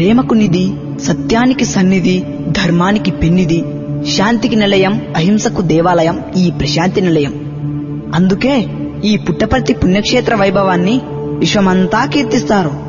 ప్రేమకు నిధి, సత్యానికి సన్నిధి, ధర్మానికి పెన్నిధి, శాంతికి నిలయం, అహింసకు దేవాలయం ఈ ప్రశాంతి నిలయం. అందుకే ఈ పుట్టపర్తి పుణ్యక్షేత్ర వైభవాన్ని విశ్వమంతా కీర్తిస్తారు.